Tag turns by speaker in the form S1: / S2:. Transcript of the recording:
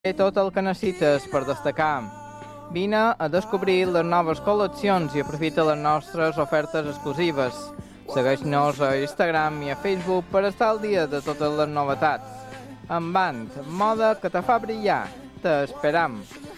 S1: Té tot el que necessites per destacar. Vine a descobrir les noves col·leccions i aprofita les nostres ofertes exclusives. Segueix-nos a Instagram i a Facebook per estar al dia de totes les novetats. En Band, moda que te fa brillar. T'esperam.